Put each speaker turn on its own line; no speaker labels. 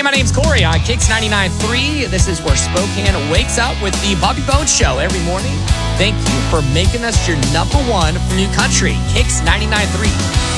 my name's Corey on Kicks 99.3. This is where Spokane wakes up with the Bobby Bones Show every morning. Thank you for making us your number one for new country, Kicks 99.3.